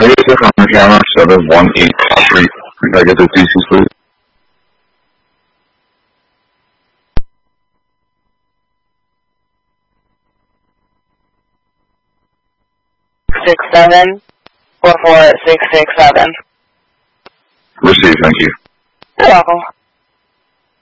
Maybe it's on the camera, 718 Street. Can I get the DCs, please? Six 7 44667. Received, thank you. You're welcome.